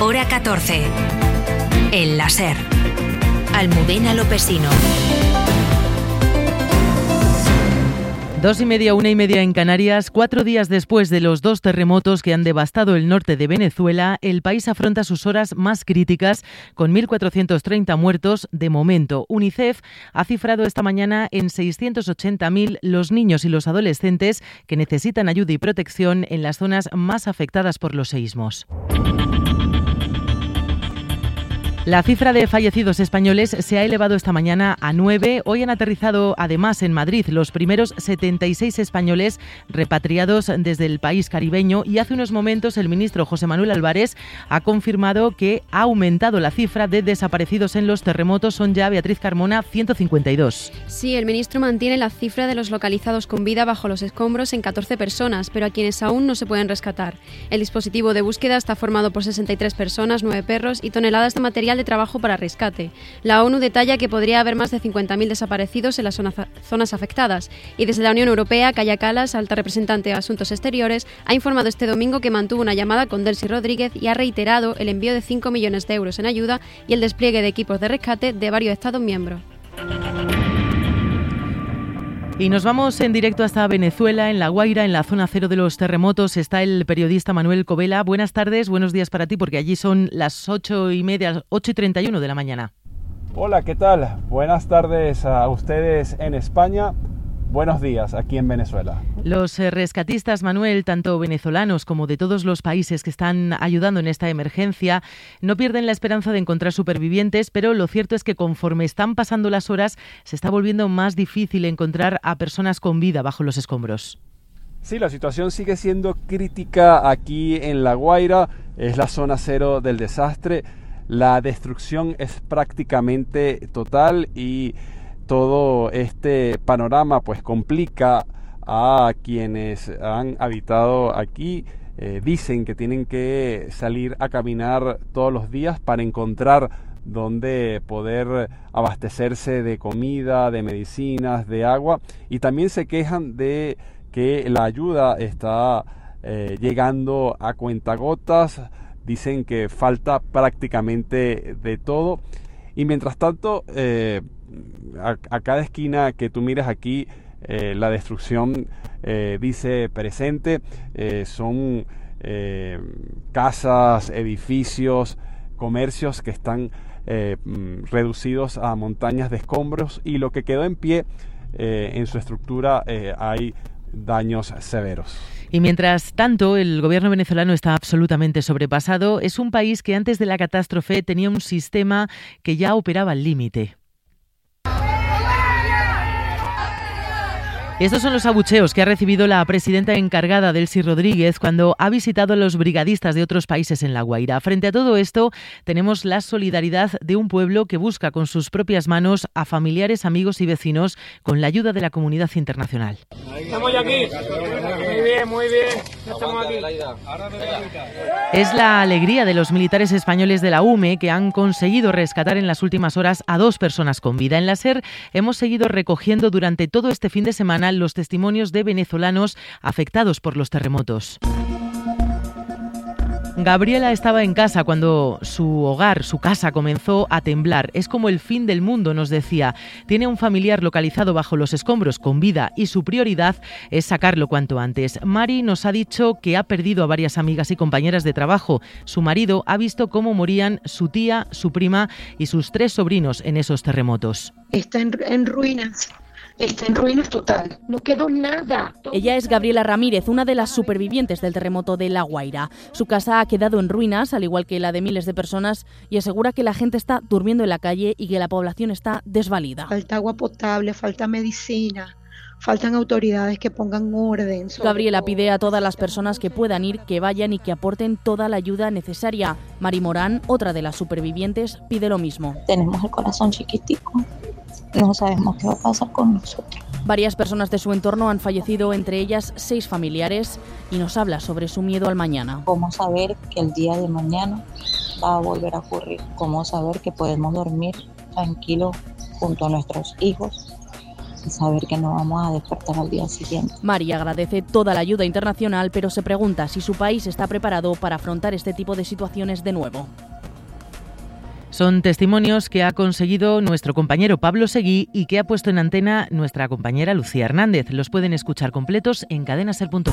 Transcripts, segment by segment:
Hora 14. El láser. Almudena Lopesino. 2:30, 1:30 en Canarias. 4 días después de los 2 terremotos que han devastado el norte de Venezuela, el país afronta sus horas más críticas con 1.430 muertos de momento. UNICEF ha cifrado esta mañana en 680.000 los niños y los adolescentes que necesitan ayuda y protección en las zonas más afectadas por los seísmos. La cifra de fallecidos españoles se ha elevado esta mañana a 9. Hoy han aterrizado además en Madrid los primeros 76 españoles repatriados desde el país caribeño y hace unos momentos el ministro José Manuel Álvarez ha confirmado que ha aumentado la cifra de desaparecidos en los terremotos. Son ya, Beatriz Carmona, 152. Sí, el ministro mantiene la cifra de los localizados con vida bajo los escombros en 14 personas, pero a quienes aún no se pueden rescatar. El dispositivo de búsqueda está formado por 63 personas, 9 perros y toneladas de material de trabajo para rescate. La ONU detalla que podría haber más de 50.000 desaparecidos en las zonas afectadas y desde la Unión Europea, Kaia Kallas, alta representante de Asuntos Exteriores, ha informado este domingo que mantuvo una llamada con Delcy Rodríguez y ha reiterado el envío de 5 millones de euros en ayuda y el despliegue de equipos de rescate de varios Estados miembros. Y nos vamos en directo hasta Venezuela, en La Guaira, en la zona cero de los terremotos. Está el periodista Manuel Covela. Buenas tardes, buenos días para ti, porque allí son las 8:30, 8:31 de la mañana. Hola, ¿qué tal? Buenas tardes a ustedes en España. Buenos días aquí en Venezuela. Los rescatistas, Manuel, tanto venezolanos como de todos los países que están ayudando en esta emergencia, no pierden la esperanza de encontrar supervivientes, pero lo cierto es que conforme están pasando las horas, se está volviendo más difícil encontrar a personas con vida bajo los escombros. Sí, la situación sigue siendo crítica aquí en La Guaira. Es la zona cero del desastre. La destrucción es prácticamente total y todo este panorama pues complica a quienes han habitado aquí. Dicen que tienen que salir a caminar todos los días para encontrar dónde poder abastecerse de comida, de medicinas, de agua, y también se quejan de que la ayuda está llegando a cuentagotas. Dicen que falta prácticamente de todo y mientras tanto a cada esquina que tú miras aquí, la destrucción dice presente. Son casas, edificios, comercios que están reducidos a montañas de escombros y lo que quedó en pie en su estructura hay daños severos. Y mientras tanto, el gobierno venezolano está absolutamente sobrepasado. Es un país que antes de la catástrofe tenía un sistema que ya operaba al límite. Estos son los abucheos que ha recibido la presidenta encargada, Delcy Rodríguez, cuando ha visitado a los brigadistas de otros países en La Guaira. Frente a todo esto, tenemos la solidaridad de un pueblo que busca con sus propias manos a familiares, amigos y vecinos con la ayuda de la comunidad internacional. Estamos ya aquí. Muy bien. Ya estamos aquí. Es la alegría de los militares españoles de la UME que han conseguido rescatar en las últimas horas a 2 personas con vida. En la SER hemos seguido recogiendo durante todo este fin de semana los testimonios de venezolanos afectados por los terremotos. Gabriela estaba en casa cuando su hogar, su casa, comenzó a temblar. Es como el fin del mundo, nos decía. Tiene un familiar localizado bajo los escombros con vida y su prioridad es sacarlo cuanto antes. Mari nos ha dicho que ha perdido a varias amigas y compañeras de trabajo. Su marido ha visto cómo morían su tía, su prima y sus 3 sobrinos en esos terremotos. Está en ruinas. Está en ruinas total, no quedó nada. Ella es Gabriela Ramírez, una de las supervivientes del terremoto de La Guaira. Su casa ha quedado en ruinas, al igual que la de miles de personas, y asegura que la gente está durmiendo en la calle y que la población está desvalida. Falta agua potable, falta medicina, faltan autoridades que pongan orden. Gabriela pide a todas las personas que puedan ir, que vayan y que aporten toda la ayuda necesaria. Mari Morán, otra de las supervivientes, pide lo mismo. Tenemos el corazón chiquitico. No sabemos qué va a pasar con nosotros. Varias personas de su entorno han fallecido, entre ellas 6 familiares, y nos habla sobre su miedo al mañana. ¿Cómo saber que el día de mañana va a volver a ocurrir? ¿Cómo saber que podemos dormir tranquilos junto a nuestros hijos y saber que nos vamos a despertar al día siguiente. Mari agradece toda la ayuda internacional, pero se pregunta si su país está preparado para afrontar este tipo de situaciones de nuevo. Son testimonios que ha conseguido nuestro compañero Pablo Seguí y que ha puesto en antena nuestra compañera Lucía Hernández. Los pueden escuchar completos en cadenaser.com.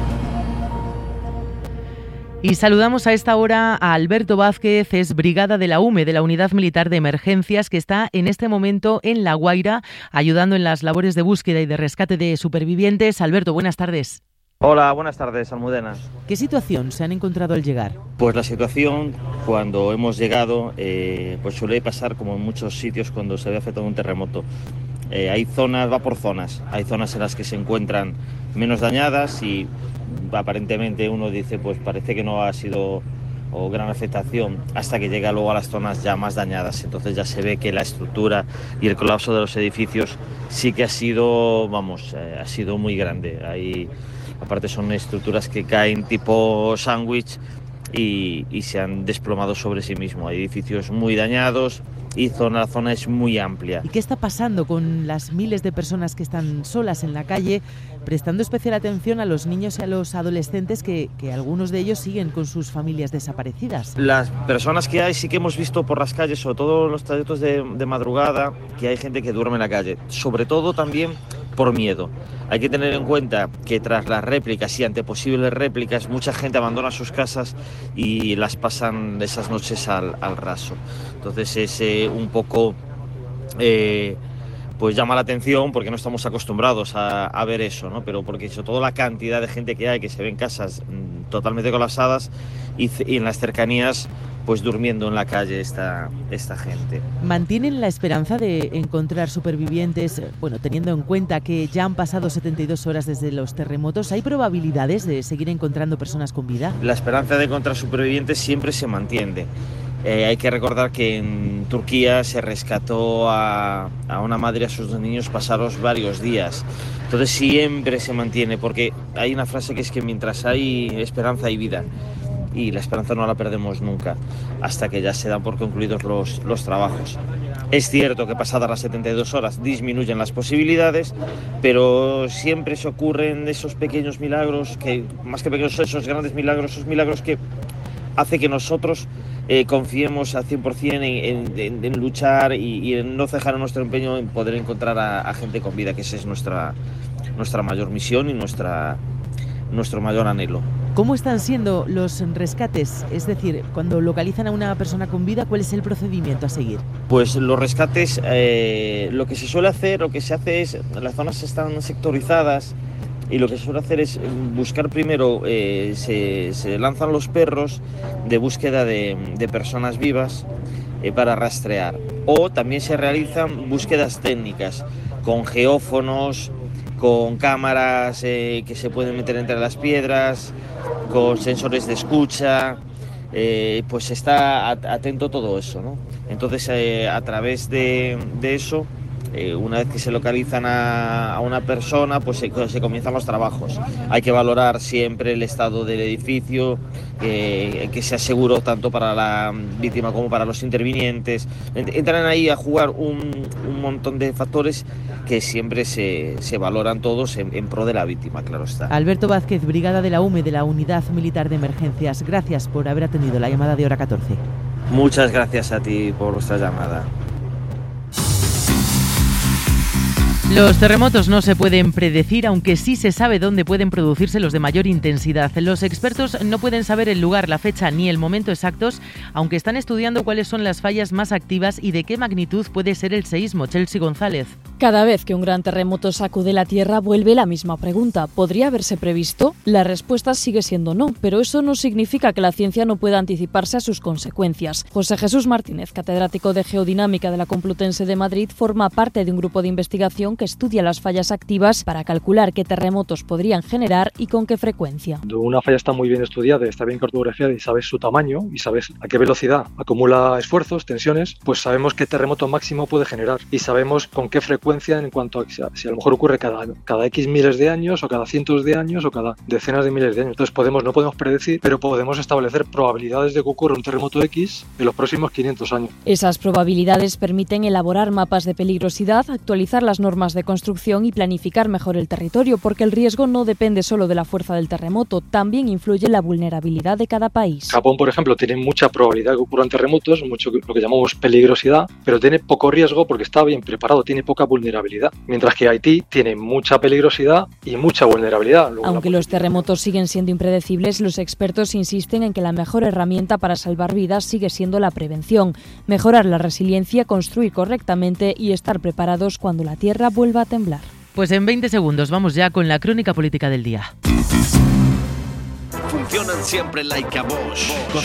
Y saludamos a esta hora a Alberto Vázquez, es brigada de la UME, de la Unidad Militar de Emergencias, que está en este momento en La Guaira, ayudando en las labores de búsqueda y de rescate de supervivientes. Alberto, buenas tardes. Hola, buenas tardes, Almudena. ¿Qué situación se han encontrado al llegar? Pues la situación, cuando hemos llegado, pues suele pasar como en muchos sitios cuando se ve afectado un terremoto. Hay zonas, va por zonas, hay zonas en las que se encuentran menos dañadas y aparentemente uno dice, pues parece que no ha sido gran afectación, hasta que llega luego a las zonas ya más dañadas. Entonces ya se ve que la estructura y el colapso de los edificios sí que ha sido, ha sido muy grande. Aparte son estructuras que caen tipo sándwich y se han desplomado sobre sí mismo. Hay edificios muy dañados y la zona es muy amplia. ¿Y qué está pasando con las miles de personas que están solas en la calle, prestando especial atención a los niños y a los adolescentes que algunos de ellos siguen con sus familias desaparecidas? Las personas que hay sí que hemos visto por las calles, sobre todo los trayectos de madrugada, que hay gente que duerme en la calle, sobre todo también por miedo. Hay que tener en cuenta que tras las réplicas y ante posibles réplicas, mucha gente abandona sus casas y las pasan esas noches al raso. Entonces es un poco, pues llama la atención porque no estamos acostumbrados a ver eso, ¿no? Pero porque sobre todo la cantidad de gente que hay, que se ven casas totalmente colapsadas y en las cercanías pues durmiendo en la calle esta gente. ¿Mantienen la esperanza de encontrar supervivientes, teniendo en cuenta que ya han pasado 72 horas desde los terremotos? ¿Hay probabilidades de seguir encontrando personas con vida? La esperanza de encontrar supervivientes siempre se mantiene. Hay que recordar que en Turquía se rescató a una madre y a sus dos niños pasados varios días. Entonces siempre se mantiene, porque hay una frase que es que mientras hay esperanza hay vida. Y la esperanza no la perdemos nunca, hasta que ya se dan por concluidos los trabajos. Es cierto que pasadas las 72 horas disminuyen las posibilidades, pero siempre se ocurren esos pequeños milagros, que más que pequeños, esos grandes milagros, esos milagros que hace que nosotros confiemos al 100% en luchar y en no cejar nuestro empeño en poder encontrar a gente con vida, que esa es nuestra mayor misión y nuestro mayor anhelo. ¿Cómo están siendo los rescates? Es decir, cuando localizan a una persona con vida, ¿cuál es el procedimiento a seguir? Pues los rescates, lo que se hace es, las zonas están sectorizadas y lo que se suele hacer es buscar primero, se lanzan los perros de búsqueda de personas vivas para rastrear. O también se realizan búsquedas técnicas con geófonos, con cámaras que se pueden meter entre las piedras, con sensores de escucha, pues está atento todo eso, ¿no? Entonces a través de eso, una vez que se localizan a una persona, pues se comienzan los trabajos. Hay que valorar siempre el estado del edificio, que sea seguro tanto para la víctima como para los intervinientes. Entran ahí a jugar un montón de factores que siempre se valoran todos en pro de la víctima, claro está. Alberto Vázquez, brigada de la UME, de la Unidad Militar de Emergencias. Gracias por haber atendido la llamada de Hora 14. Muchas gracias a ti por vuestra llamada. Los terremotos no se pueden predecir, aunque sí se sabe dónde pueden producirse los de mayor intensidad. Los expertos no pueden saber el lugar, la fecha ni el momento exactos, aunque están estudiando cuáles son las fallas más activas y de qué magnitud puede ser el seísmo. Chelsea González. Cada vez que un gran terremoto sacude la Tierra vuelve la misma pregunta. ¿Podría haberse previsto? La respuesta sigue siendo no, pero eso no significa que la ciencia no pueda anticiparse a sus consecuencias. José Jesús Martínez, catedrático de Geodinámica de la Complutense de Madrid, forma parte de un grupo de investigación que estudia las fallas activas para calcular qué terremotos podrían generar y con qué frecuencia. Cuando una falla está muy bien estudiada, está bien cartografiada y sabes su tamaño y sabes a qué velocidad acumula esfuerzos, tensiones, pues sabemos qué terremoto máximo puede generar y sabemos con qué frecuencia en cuanto a si a lo mejor ocurre cada X miles de años o cada cientos de años o cada decenas de miles de años. Entonces no podemos predecir, pero podemos establecer probabilidades de que ocurra un terremoto X en los próximos 500 años. Esas probabilidades permiten elaborar mapas de peligrosidad, actualizar las normas normas de construcción y planificar mejor el territorio, porque el riesgo no depende solo de la fuerza del terremoto, también influye la vulnerabilidad de cada país. Japón, por ejemplo, tiene mucha probabilidad de que ocurran terremotos, mucho lo que llamamos peligrosidad, pero tiene poco riesgo porque está bien preparado, tiene poca vulnerabilidad. Mientras que Haití tiene mucha peligrosidad y mucha vulnerabilidad. Aunque los terremotos siguen siendo impredecibles, los expertos insisten en que la mejor herramienta para salvar vidas sigue siendo la prevención, mejorar la resiliencia, construir correctamente y estar preparados cuando la tierra vuelva a temblar. Pues en 20 segundos vamos ya con la crónica política del día. Funcionan siempre like a Bosch.